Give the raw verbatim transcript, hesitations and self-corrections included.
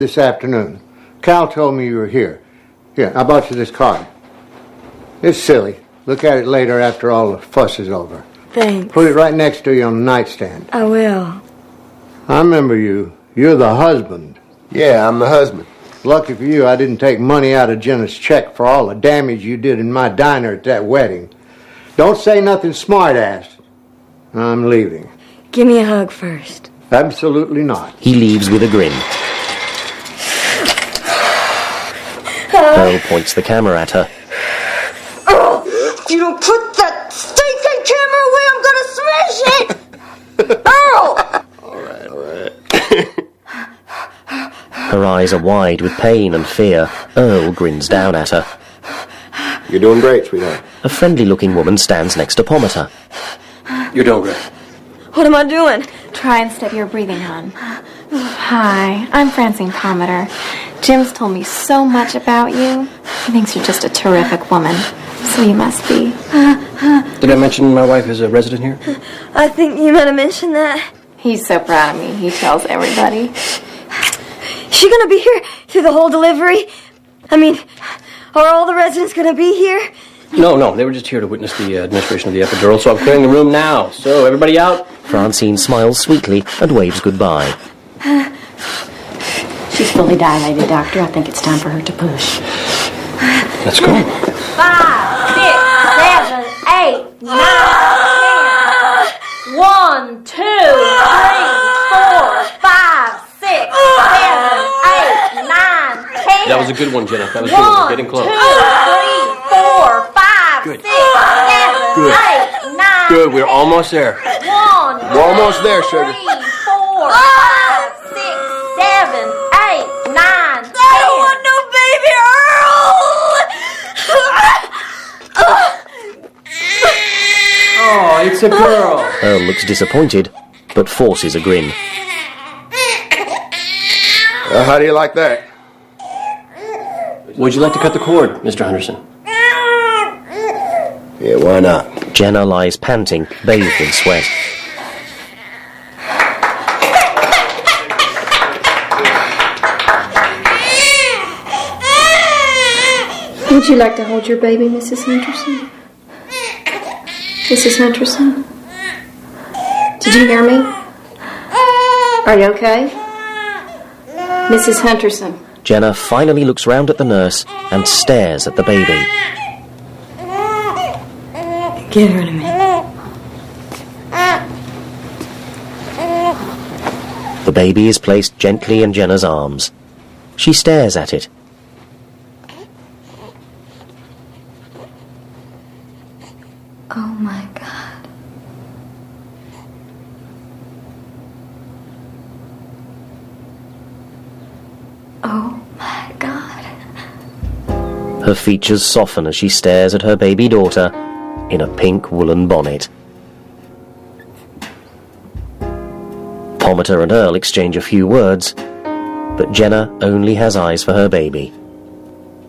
this afternoon. Cal told me you were here. Here, I bought you this card. It's silly. Look at it later after all the fuss is over. Thanks. Put it right next to you on the nightstand. I will. I remember you. You're the husband. Yeah, I'm the husband. Lucky for you, I didn't take money out of Jenna's check for all the damage you did in my diner at that wedding. Don't say nothing smart-ass. I'm leaving. Give me a hug first. Absolutely not. He leaves with a grin. Earl points the camera at her. Oh, you don't put that stinking camera away, I'm gonna smash it! Earl! All right, all right. Her eyes are wide with pain and fear. Earl grins down at her. You're doing great, sweetheart. A friendly-looking woman stands next to Pomater. You're doing great. What am I doing? Try and steady your breathing, hon. Hi, I'm Francine Pomater. Jim's told me so much about you. He thinks you're just a terrific woman. So you must be. Did I mention my wife is a resident here? I think you might have mentioned that. He's so proud of me. He tells everybody. Is she gonna be here through the whole delivery? I mean, are all the residents gonna be here? No, no, they were just here to witness the uh, administration of the epidural, so I'm clearing the room now. So, everybody out? Francine smiles sweetly and waves goodbye. She's fully dilated, Doctor. I think it's time for her to push. Let's go. Five, six, seven, eight, nine, ten. One, two, three, four, five, six, seven, eight, nine, ten. That was a good one, Jenna. That was good. One, We're getting close. two, three, four, five, Good. six, seven, Good. eight, nine. Good, we're almost there. One, We're almost there, sugar. three, four, five, six, seven, eight, nine, ten. I don't want no baby, Earl! Oh, it's a girl. Earl looks disappointed, but forces a grin. Uh, how do you like that? Would you like to cut the cord, Mister Henderson? Yeah, why not? Jenna lies panting, bathed in sweat. Would you like to hold your baby, Missus Henderson? Missus Henderson? Did you hear me? Are you okay? Missus Henderson. Jenna finally looks round at the nurse and stares at the baby. Get her in a minute. The baby is placed gently in Jenna's arms. She stares at it. Oh my God. Oh my God. Her features soften as she stares at her baby daughter in a pink woolen bonnet. Pomater and Earl exchange a few words, but Jenna only has eyes for her baby.